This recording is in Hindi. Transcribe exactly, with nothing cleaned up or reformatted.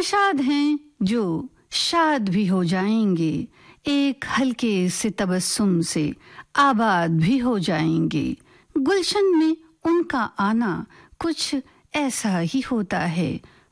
नाशाद हैं जो शाद भी हो जाएंगे, एक हल्के से तबस्सुम से आबाद भी हो जाएंगे। गुलशन में उनका आना कुछ ऐसा ही होता है,